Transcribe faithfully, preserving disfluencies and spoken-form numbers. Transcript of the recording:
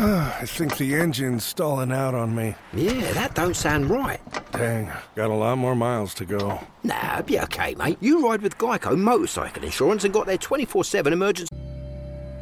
I think the engine's stalling out on me. Yeah, that don't sound right. Dang, got a lot more miles to go. Nah, be okay, mate. You ride with Geico Motorcycle Insurance and got their twenty-four seven emergency...